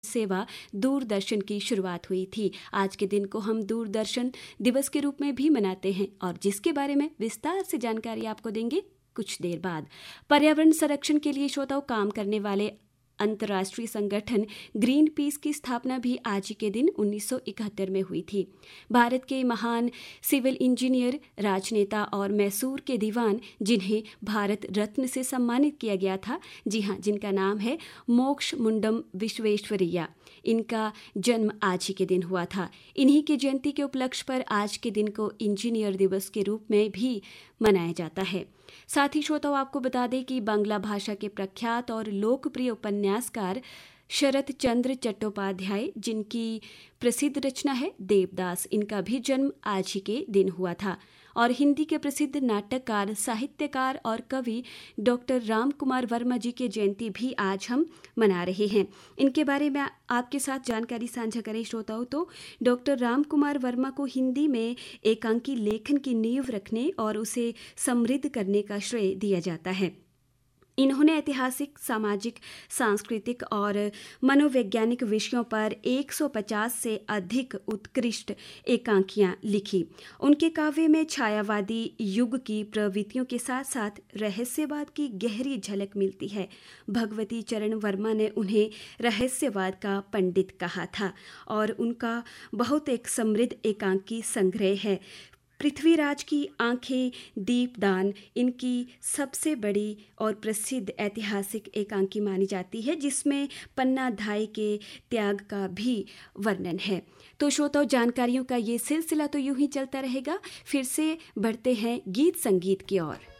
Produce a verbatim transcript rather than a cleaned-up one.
सेवा दूरदर्शन की शुरुआत हुई थी। आज के दिन को हम दूरदर्शन दिवस के रूप में भी मनाते हैं और जिसके बारे में विस्तार से जानकारी आपको देंगे कुछ देर बाद। पर्यावरण संरक्षण के लिए श्रोताओं काम करने वाले अंतर्राष्ट्रीय संगठन ग्रीन पीस की स्थापना भी आज ही के दिन उन्नीस सौ इकहत्तर में हुई थी। भारत के महान सिविल इंजीनियर, राजनेता और मैसूर के दीवान जिन्हें भारत रत्न से सम्मानित किया गया था, जी हाँ, जिनका नाम है मोक्षमुंडम विश्वेश्वरैया, इनका जन्म आज ही के दिन हुआ था। इन्हीं की जयंती के उपलक्ष्य पर आज के दिन को इंजीनियर दिवस के रूप में भी मनाया जाता है। साथ ही श्रोताओं आपको बता दें कि बांग्ला भाषा के प्रख्यात और लोकप्रिय उपन्यासकार शरत चंद्र चट्टोपाध्याय, जिनकी प्रसिद्ध रचना है देवदास, इनका भी जन्म आज ही के दिन हुआ था। और हिंदी के प्रसिद्ध नाटककार, साहित्यकार और कवि डॉक्टर राम कुमार वर्मा जी की जयंती भी आज हम मना रहे हैं। इनके बारे में आपके साथ जानकारी साझा करें श्रोताओं तो डॉक्टर राम कुमार वर्मा को हिंदी में एकांकी लेखन की नींव रखने और उसे समृद्ध करने का श्रेय दिया जाता है। इन्होंने ऐतिहासिक, सामाजिक, सांस्कृतिक और मनोवैज्ञानिक विषयों पर एक सौ पचास से अधिक उत्कृष्ट एकांकियां लिखी। उनके काव्य में छायावादी युग की प्रवृत्तियों के साथ साथ रहस्यवाद की गहरी झलक मिलती है। भगवती चरण वर्मा ने उन्हें रहस्यवाद का पंडित कहा था और उनका बहुत एक समृद्ध एकांकी संग्रह है। पृथ्वीराज की आंखें, दीपदान इनकी सबसे बड़ी और प्रसिद्ध ऐतिहासिक एकांकी मानी जाती है, जिसमें पन्नाधाय के त्याग का भी वर्णन है। तो श्रोताओं, जानकारियों का ये सिलसिला तो यूं ही चलता रहेगा। फिर से बढ़ते हैं गीत संगीत की ओर।